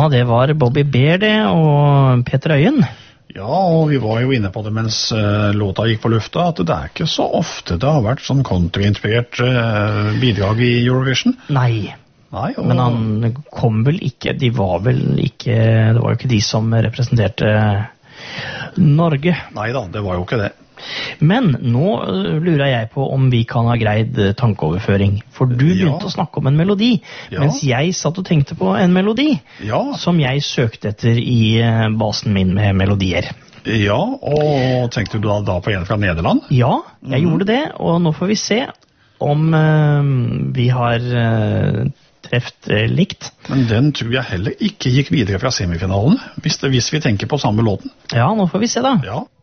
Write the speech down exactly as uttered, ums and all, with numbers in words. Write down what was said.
Ja, det var Bobby Bear det, og Peter Øyen. Ja, og vi var jo inne på det mens uh, låta gikk på lufta, at det er ikke så ofte det har vært sånn country-inspirert uh, bidrag i Eurovision. Nei, Nei og... men han kom vel ikke, de var vel ikke, det var jo ikke de som representerte Norge. Neida, det var jo ikke det. Men nå lurer jeg på om vi kan ha greid tankeoverføring. For du begynte ja. å snakke om en melodi, ja. mens jeg satt og tenkte på en melodi ja. som jeg søkte etter i basen min med melodier. Ja, og tenkte du da, da på en fra Nederland? Ja, jeg mm. gjorde det, og nå får vi se om uh, vi har uh, treft uh, likt. Men den tror jeg heller ikke gikk videre fra semifinalen, hvis, det, hvis vi tenker på samme låten. Ja, nå får vi se da. Ja.